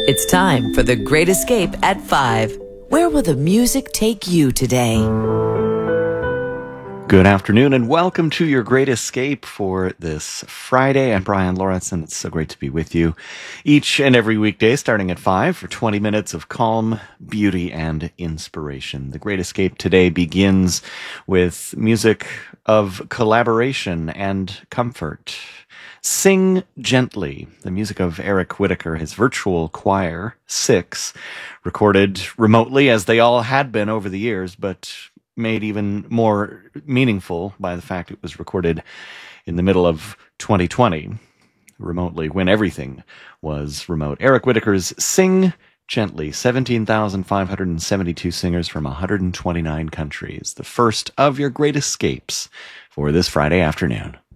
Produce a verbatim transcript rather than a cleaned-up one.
It's time for The Great Escape at five. Where will the music take you today? Good afternoon and welcome to your Great Escape for this Friday. I'm Brian Lawrence and it's so great to be with you each and every weekday starting at five for twenty minutes of calm, beauty, and inspiration. The Great Escape today begins with music of collaboration and comfort. Sing Gently, the music of Eric Whitacre, his virtual choir, Six, recorded remotely as they all had been over the years, but made even more meaningful by the fact it was recorded in the middle of twenty twenty, remotely, when everything was remote. Eric Whitacre's Sing Gently, seventeen thousand five hundred seventy-two singers from one hundred twenty-nine countries, the first of your great escapes for this Friday afternoon.